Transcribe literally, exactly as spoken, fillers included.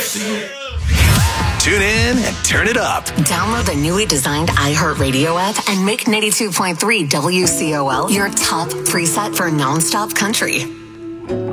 Tune in and turn it up. Download the newly designed iHeartRadio app and make ninety-two point three W C O L your top preset for nonstop country.